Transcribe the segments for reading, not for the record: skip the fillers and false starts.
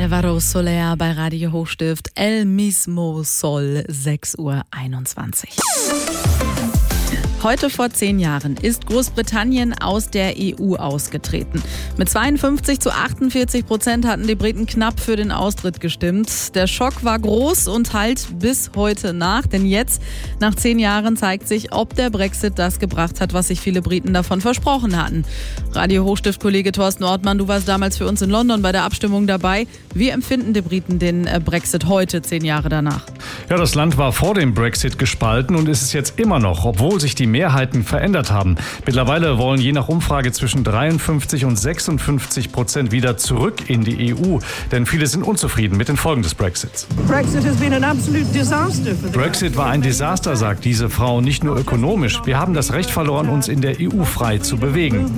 Alvaro Soler bei Radio Hochstift. El mismo Sol, 6:21 Uhr. Heute vor 10 Jahren ist Großbritannien aus der EU ausgetreten. Mit 52-48% hatten die Briten knapp für den Austritt gestimmt. Der Schock war groß und hallt bis heute nach. Denn jetzt, nach 10 Jahren, zeigt sich, ob der Brexit das gebracht hat, was sich viele Briten davon versprochen hatten. Radio Hochstift-Kollege Thorsten Ortmann, du warst damals für uns in London bei der Abstimmung dabei. Wie empfinden die Briten den Brexit heute, 10 Jahre danach? Ja, das Land war vor dem Brexit gespalten und ist es jetzt immer noch, obwohl sich die Mehrheiten verändert haben. Mittlerweile wollen je nach Umfrage zwischen 53 und 56% wieder zurück in die EU. Denn viele sind unzufrieden mit den Folgen des Brexits. Brexit war ein Desaster, sagt diese Frau, nicht nur ökonomisch. Wir haben das Recht verloren, uns in der EU frei zu bewegen.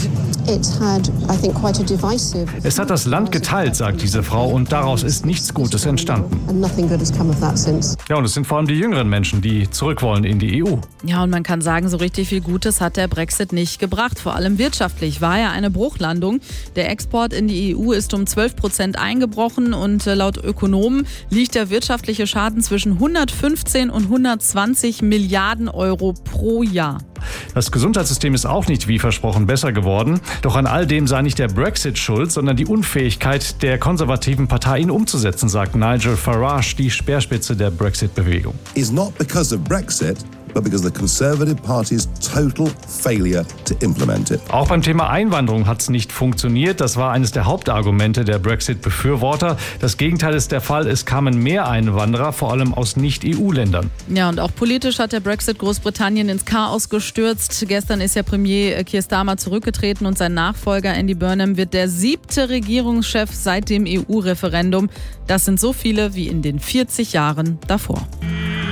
Es hat das Land geteilt, sagt diese Frau, und daraus ist nichts Gutes entstanden. Ja, und es sind vor allem die jüngeren Menschen, die zurück wollen in die EU. Ja, und man kann sagen, so richtig viel Gutes hat der Brexit nicht gebracht. Vor allem wirtschaftlich war er eine Bruchlandung. Der Export in die EU ist um 12% eingebrochen und laut Ökonomen liegt der wirtschaftliche Schaden zwischen 115 und 120 Milliarden Euro pro Jahr. Das Gesundheitssystem ist auch nicht wie versprochen besser geworden. Doch an all dem sei nicht der Brexit schuld, sondern die Unfähigkeit der konservativen Partei, ihn umzusetzen, sagt Nigel Farage, die Speerspitze der Brexit-Bewegung. It's not because of Brexit, but because of the Conservative Party's total failure to implement it. Auch beim Thema Einwanderung hat es nicht funktioniert. Das war eines der Hauptargumente der Brexit-Befürworter. Das Gegenteil ist der Fall. Es kamen mehr Einwanderer, vor allem aus Nicht-EU-Ländern. Ja, und auch politisch hat der Brexit Großbritannien ins Chaos gestürzt. Gestern ist ja Premier Keir Starmer zurückgetreten und sein Nachfolger Andy Burnham wird der 7. Regierungschef seit dem EU-Referendum. Das sind so viele wie in den 40 Jahren davor.